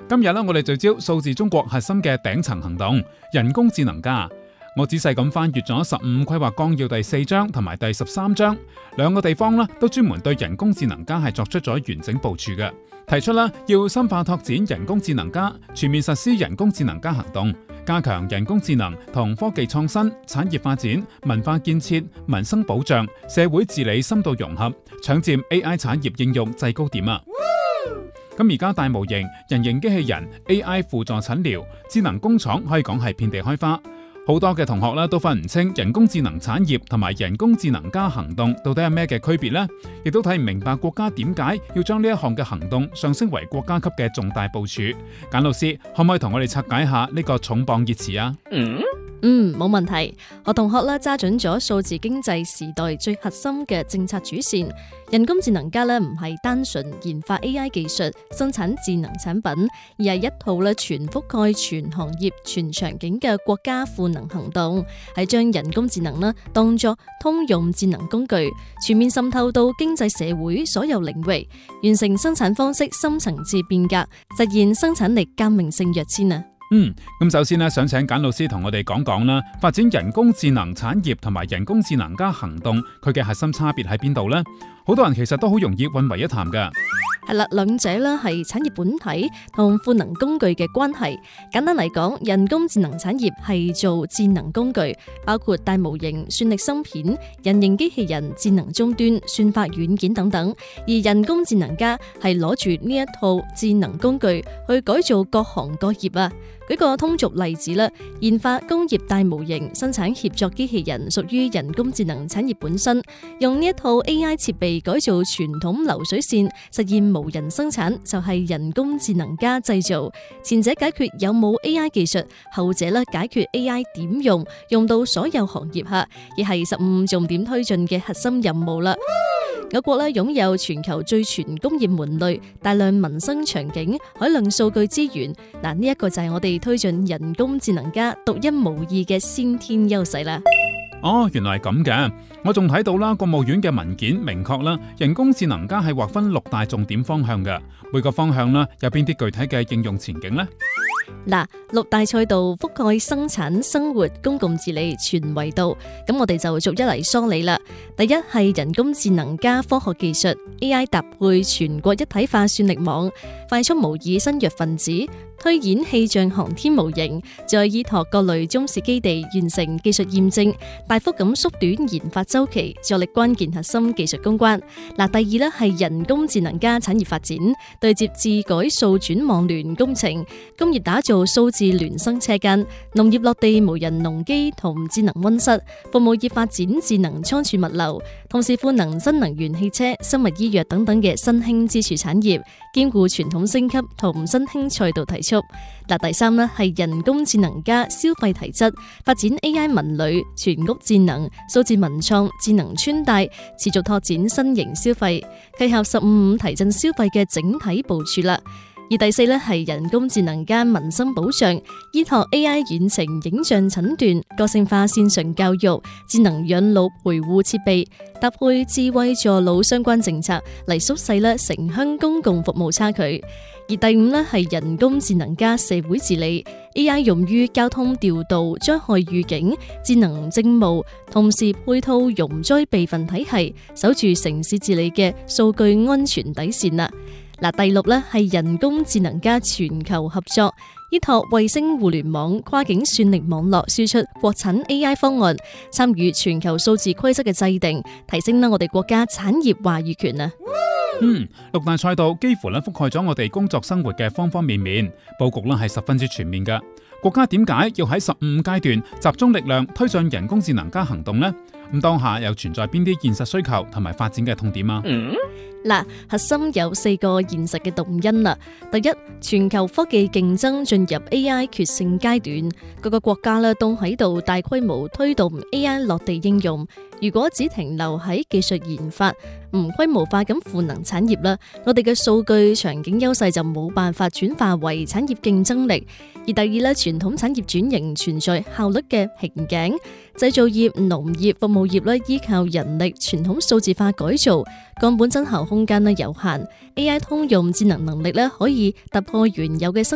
今日咧，我哋聚焦數字中國核心嘅頂層行動——人工智能加。我仔細咁翻閱咗15規劃綱要第4章同埋第13章，兩個地方咧都專門對人工智能加係作出咗完整部署嘅，提出啦要深化拓展人工智能加，全面實施人工智能加行動，加強人工智能同科技創新、產業發展、文化建設、民生保障、社會治理深度融合，搶佔 AI 產業應用制高點啊！咁而家大模型、人形機器人、AI 輔助診療、智能工廠可以講係遍地開花，好多嘅同學咧都分唔清人工智能產業同埋人工智能加行動到底係咩嘅區別呢？亦都睇唔明白國家點解要將呢一項嘅行動上升為國家級嘅重大部署。簡老師可唔可以同我哋拆解下呢個重磅熱詞啊？ 冇問題。我同學咧揸準咗數字經濟時代最核心嘅政策主線，人工智能加咧唔係單純研發 AI 技術、生產智能產品，而係一套咧全覆蓋全行業、全場景嘅國家賦能行動，係將人工智能當作通用智能工具，全面滲透到經濟社會所有領域，完成生產方式深層次變革，實現生產力革命性躍遷啊！ 咁首先想請簡老師同我哋講講啦，發展人工智能產業同埋人工智能加行動，佢嘅核心差別喺邊度呢？好多人其實都好容易混為一談噶。 係啦，兩者係產業本體同賦能工具嘅關係。簡單嚟講，人工智能產業係做智能工具，包括大模型、算力芯片、人形機器人、智能終端、算法軟件等等。而人工智能加係攞住呢一套智能工具去改造各行各業啊。舉個通俗例子啦，研發工業大模型、生產協作機器人屬於人工智能產業本身，用呢一套 AI 設備改造傳統流水線，實現無人生產，就係人工智能加製造。前者解決有冇 AI 技術，後者解決 AI 點用，用到所有行業下，亦係15重點推進嘅核心任務啦。我國擁有全球最全工業門類、大量民生場景、海量數據資源，呢一個就係我哋推進人工智能加獨一無二嘅先天優勢啦。 原來係咁嘅。我仲睇到啦，國務院嘅文件明確啦，人工智能加係劃分6大重點方向嘅。每個方向有邊啲具體嘅應用前景呢？6大賽道覆蓋生產、生活、公共治理全維度，咁我哋就逐一嚟梳理啦。第一係人工智能加科學技術 ，AI 搭配全國一體化算力網，快速模擬新藥分子，推演氣象航天模型，再依託各類中試基地完成技術驗證，大幅咁縮短研發周期，助力關鍵核心技術攻關。第二係人工智能加產業發展，對接智改數轉網聯工程，工業打造數字孿生車間，農業落地無人農機同智能溫室，服務業發展智能倉儲物流，同時賦能新能源汽車、生物醫藥等等嘅新興支柱產業，兼顧傳統升級同新興賽道提速。第三係人工智能加消費提質，發展 AI 文旅、全屋智能、數字文創、智能穿戴，持續拓展新型消費，契合15提振消費嘅整體部署啦。而第四係人工智能加民生保障，依託 AI 遠程影像診斷、個性化線上教育、智能養老陪護設備，搭配智慧助老相關政策嚟縮細城鄉公共服務差距。而第五係人工智能加社會治理 ，AI 用於交通調度、災害預警、智能政務，同時配套容災備份體系，守住城市治理嘅數據安全底線啦。第六係人工智能加全球合作，依託衛星互聯網、跨境算力網絡輸出國產 AI 方案，參與全球數字規則嘅制定，提升我哋國家產業話語權啊 ！6大賽道幾乎覆蓋咗我哋工作生活嘅方方面面，佈局係十分之全面嘅。國家點解要喺15階段集中力量推進人工智能加行動呢？咁當下又存在邊啲現實需求同埋發展嘅痛點啊？ 核心有4個現實嘅動因啦。第一，全球科技競爭進入 AI 決勝階段，各個國家都喺度大規模推動 AI 落地應用。如果只停留喺技術研發，唔規模化咁賦能產業啦，我哋嘅數據場景優勢就冇辦法轉化為產業競爭力。而第二，傳統產業轉型存在效率嘅瓶頸，製造業、農業、服務業依靠人力傳統數字化改造，根本增效空間有限。AI 通用智能能力可以突破原有嘅生